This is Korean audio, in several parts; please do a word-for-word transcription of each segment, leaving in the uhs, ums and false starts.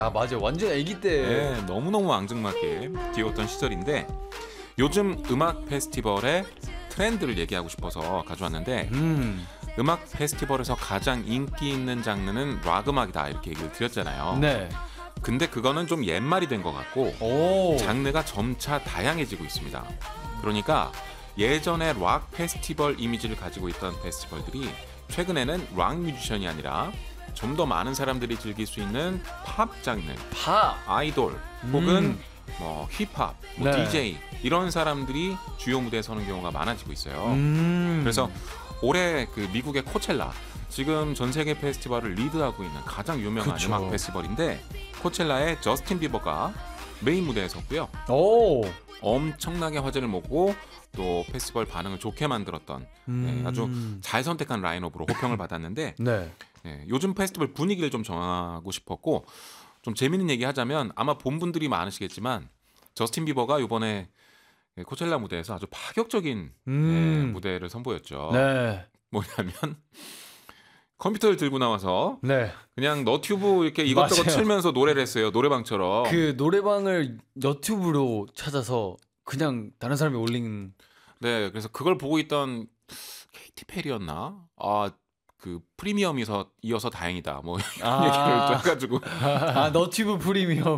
아 맞아, 완전 아기 때. 네, 너무너무 앙증맞게 귀여웠던 시절인데 요즘 음악 페스티벌의 트렌드를 얘기하고 싶어서 가져왔는데 음. 음악 페스티벌에서 가장 인기 있는 장르는 락 음악이다 이렇게 얘기를 드렸잖아요. 네. 근데 그거는 좀 옛말이 된 것 같고 오. 장르가 점차 다양해지고 있습니다. 그러니까 예전에 락 페스티벌 이미지를 가지고 있던 페스티벌들이 최근에는 락 뮤지션이 아니라 좀 더 많은 사람들이 즐길 수 있는 팝 장르, 파. 아이돌 혹은 뭐 힙합, 뭐 네. 디제이 이런 사람들이 주요 무대에 서는 경우가 많아지고 있어요. 음. 그래서 올해 그 미국의 코첼라, 지금 전 세계 페스티벌을 리드하고 있는 가장 유명한 그쵸. 음악 페스티벌인데 코첼라의 저스틴 비버가 메인 무대에 섰고요. 오. 엄청나게 화제를 모으고 또 페스티벌 반응을 좋게 만들었던 음. 네, 아주 잘 선택한 라인업으로 호평을 받았는데 네. 네, 요즘 페스티벌 분위기를 좀 정하고 싶었고 좀 재밌는 얘기 하자면 아마 본 분들이 많으시겠지만 저스틴 비버가 이번에 코첼라 무대에서 아주 파격적인 음. 네, 무대를 선보였죠. 네. 뭐냐면 컴퓨터를 들고 나와서 네. 그냥 너튜브 이렇게 이것저것 맞아요. 틀면서 노래를 했어요. 노래방처럼. 그 노래방을 유튜브로 찾아서 그냥 다른 사람이 올린. 네, 그래서 그걸 보고 있던 케이티 페리였나? 아, 그 프리미엄에서 이어서 다행이다. 뭐 이런 아. 얘기를 또 해가지고. 아 너튜브 프리미엄.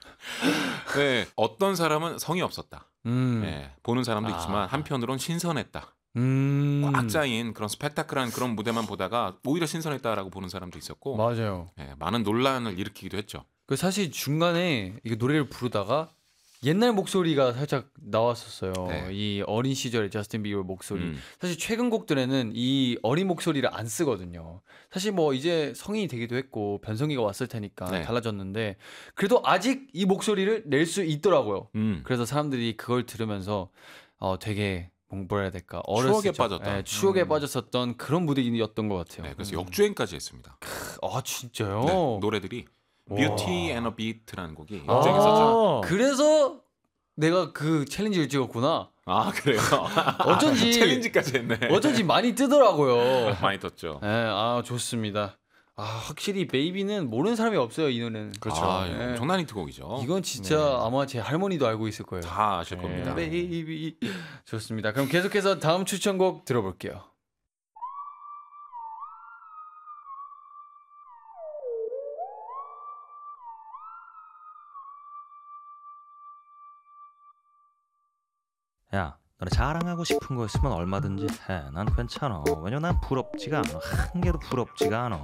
네, 어떤 사람은 성의 없었다. 음. 네, 보는 사람도 아. 있지만 한편으론 신선했다. 음. 꽉 짜인 그런 스펙타클한 그런 무대만 보다가 오히려 신선했다라고 보는 사람도 있었고, 맞아요. 네, 많은 논란을 일으키기도 했죠. 그 사실 중간에 이게 노래를 부르다가 옛날 목소리가 살짝 나왔었어요. 네. 이 어린 시절의 저스틴 비버 목소리. 음. 사실 최근 곡들에는 이 어린 목소리를 안 쓰거든요. 사실 뭐 이제 성인이 되기도 했고 변성기가 왔을 테니까 네. 달라졌는데 그래도 아직 이 목소리를 낼 수 있더라고요. 음. 그래서 사람들이 그걸 들으면서 어 되게 뭐라 해야 될까, 어렸을 추억에 적, 빠졌던. 예, 추억에 음. 빠졌었던 그런 무대였던 것 같아요. 네, 그래서 음. 역주행까지 했습니다. 아 진짜요? 네, 노래들이 와. Beauty and a Beat라는 곡이 아, 역주행했었죠. 그래서 내가 그 챌린지를 찍었구나. 아 그래요? 어쩐지 챌린지까지 했네. 어쩐지 많이 뜨더라고요. 많이 떴죠. 네, 아 좋습니다. 아 확실히 베이비는 모르는 사람이 없어요, 이 노래는. 그렇죠. 아, 네. 엄청난 히트곡이죠. 이건 진짜 네. 아마 제 할머니도 알고 있을 거예요. 다 아실 네, 겁니다. 베이비. 좋습니다. 그럼 계속해서 다음 추천곡 들어볼게요. 야, 너네 자랑하고 싶은 거 있으면 얼마든지 해. 난 괜찮아. 왜냐면 난 부럽지가 않아. 한 개도 부럽지가 않아.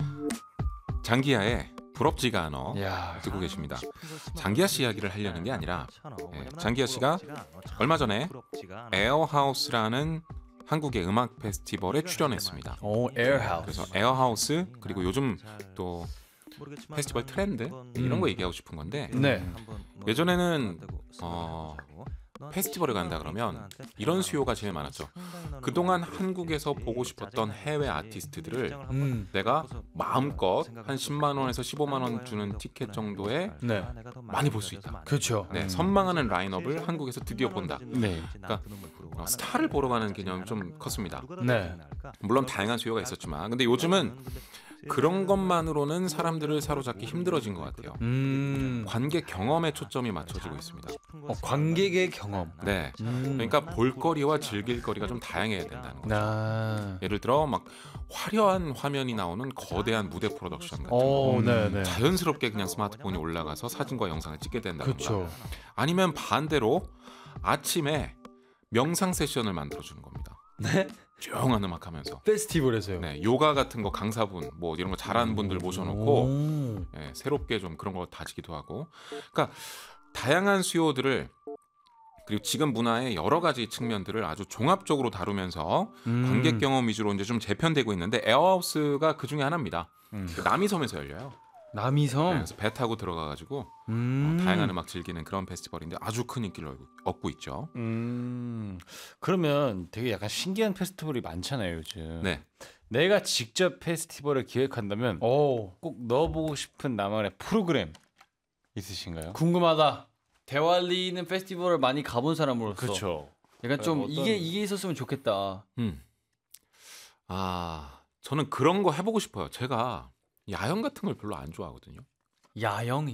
장기하의 부럽지가 않아 야, 듣고 계십니다. 장기하 씨 이야기를 하려는 게 아니라 예, 장기하 씨가 얼마 전에 에어하우스라는 한국의 음악 페스티벌에 출연했습니다. 오 에어하우스. 그래서 에어하우스 그리고 요즘 또 페스티벌 트렌드 이런 거 얘기하고 싶은 건데 네. 예전에는 어, 페스티벌에 간다 그러면 이런 수요가 제일 많았죠. 그동안 한국에서 보고 싶었던 해외 아티스트들을 음. 내가 마음껏 한 십만 원에서 십오만 원 주는 티켓 정도에 네. 많이 볼 수 있다. 그렇죠. 네, 선망하는 라인업을 한국에서 드디어 본다. 네. 그러니까 어, 스타를 보러 가는 개념이 좀 컸습니다. 네. 물론 다양한 수요가 있었지만 근데 요즘은 그런 것만으로는 사람들을 사로잡기 힘들어진 것 같아요. 음. 관객 경험에 초점이 맞춰지고 있습니다. 어, 관객의 경험. 네, 음. 그러니까 볼거리와 즐길거리가 좀 다양해야 된다는 거죠. 아. 예를 들어 막 화려한 화면이 나오는 거대한 무대 프로덕션 같은 거 어, 네, 네. 자연스럽게 그냥 스마트폰이 올라가서 사진과 영상을 찍게 된다든가 그렇죠. 아니면 반대로 아침에 명상 세션을 만들어 주는 겁니다. 네? 조용한 음악 하면서 페스티벌에서요. 네, 요가 같은 거 강사분 뭐 이런 거 잘하는 분들 모셔놓고 오. 네, 새롭게 좀 그런 거 다지기도 하고 그러니까 다양한 수요들을 그리고 지금 문화의 여러 가지 측면들을 아주 종합적으로 다루면서 음. 관객 경험 위주로 이제 좀 재편되고 있는데 에어하우스가 그 중에 하나입니다. 음. 그 남이섬에서 열려요. 네, 남이섬. 그래서 배 타고 들어가가지고 음. 어, 다양한 음악 즐기는 그런 페스티벌인데 아주 큰 인기를 얻고- 얻고 있죠. 음, 그러면 되게 약간 신기한 페스티벌이 많잖아요, 요즘. 네, 내가 직접 페스티벌을 기획한다면 오. 꼭 넣어보고 싶은 나만의 프로그램 있으신가요? 궁금하다. 대활리는 페스티벌을 많이 가본 사람으로서 그렇죠. 약간 좀 어떤- 이게 이게 있었으면 좋겠다. 음, 아 저는 그런 거 해보고 싶어요. 제가 야영 같은 걸 별로 안 좋아하거든요. 야영이요.